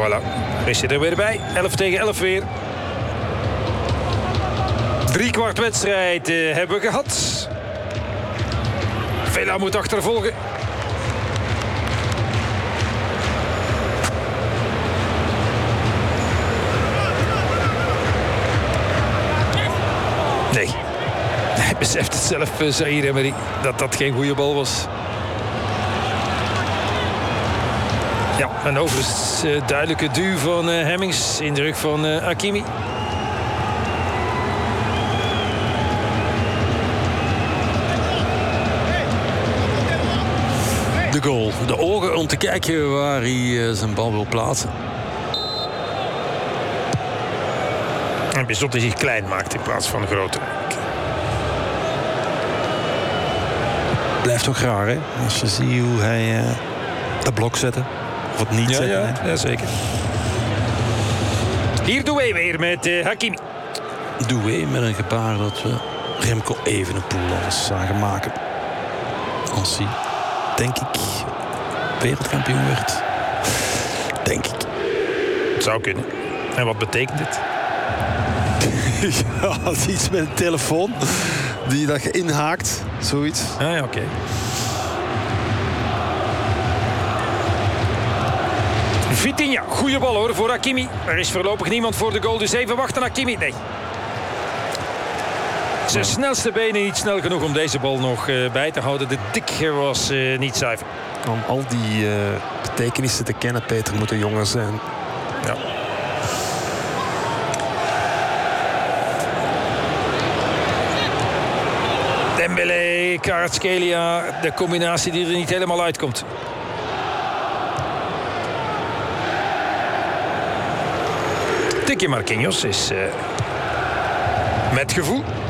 Voilà, is je er weer bij. 11 tegen 11 weer. 3/4 wedstrijd hebben we gehad. Vela moet achtervolgen. Nee. Hij beseft het zelf, Zaïre Emery, dat dat geen goede bal was. Ja, een overigens duidelijke duw van Hemmings in de rug van Hakimi. De goal. De ogen om te kijken waar hij zijn bal wil plaatsen. En Bissotti zich klein maakt in plaats van groter. Blijft toch raar, hè? Als je ziet hoe hij dat blok zette. Of het niet zetten. Ja, zeker. Hier Doué weer met Hakimi. Doué met een gebaar dat we Remco Evenepoel alles zagen maken. Als hij, denk ik, wereldkampioen werd. Denk ik. Het zou kunnen. En wat betekent dit? Ja, dat is iets met een telefoon. Die dat je inhaakt. Zoiets. Ah ja, oké. Vitinha, goede bal hoor voor Hakimi. Er is voorlopig niemand voor de goal, dus even wachten. Hakimi, nee. Zijn snelste benen niet snel genoeg om deze bal nog bij te houden. De dik was niet zuiver. Om al die betekenissen te kennen, Peter, moet een jongen zijn. Ja. Dembélé, Kvaratskhelia, de combinatie die er niet helemaal uitkomt. Tikje Marquinhos is met gevoel.